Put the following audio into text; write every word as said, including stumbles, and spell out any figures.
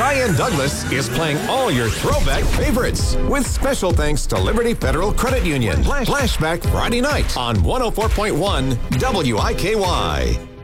Ryan Douglas is playing all your throwback favorites with special thanks to Liberty Federal Credit Union. Flashback Friday night on one oh four point one W I K Y.